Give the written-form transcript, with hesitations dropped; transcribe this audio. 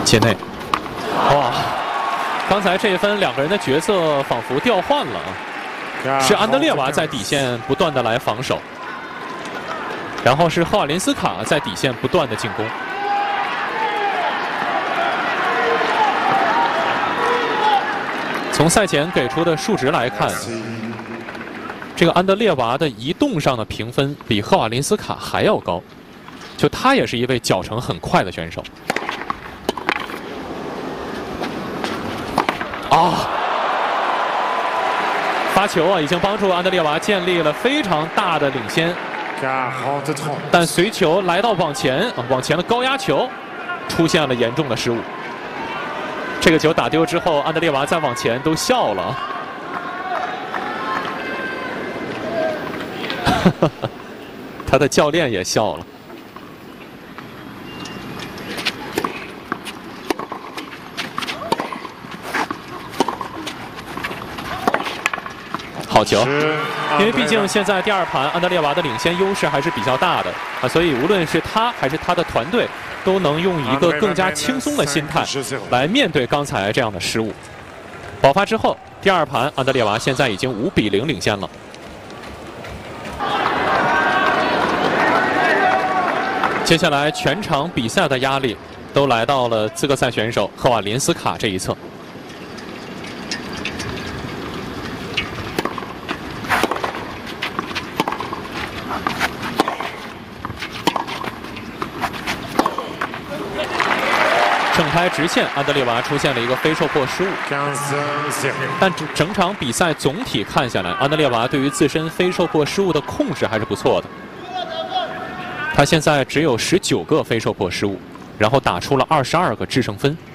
界内，哇！刚才这一分两个人的角色仿佛调换了啊，是安德烈娃在底线不断的来防守，然后是赫瓦林斯卡在底线不断的进攻。从赛前给出的数值来看，这个安德烈娃的移动上的评分比赫瓦林斯卡还要高，就他也是一位脚程很快的选手。 发球啊，已经帮助安德烈娃建立了非常大的领先。但随球来到往前的高压球，出现了严重的失误。这个球打丢之后，安德烈娃再往前都笑了。他的教练也笑了。 好球！因为毕竟现在第二盘安德烈娃的领先优势还是比较大的啊，所以无论是他还是他的团队，都能用一个更加轻松的心态来面对刚才这样的失误。爆发之后，第二盘安德烈娃现在已经5比0领先了。接下来全场比赛的压力都来到了资格赛选手赫瓦林斯卡这一侧。 正拍直线，安德烈娃出现了一个非受迫失误。但整场比赛总体看下来，安德烈娃对于自身非受迫失误的控制还是不错的。他现在只有19个非受迫失误，然后打出了22个制胜分。